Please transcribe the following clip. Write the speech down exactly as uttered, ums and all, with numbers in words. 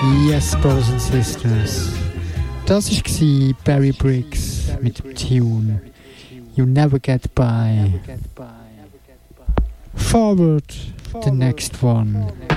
Yes, Brothers and Sisters. Das war Barry Briggs mit dem Tune You Never Get By. Forward, the next one.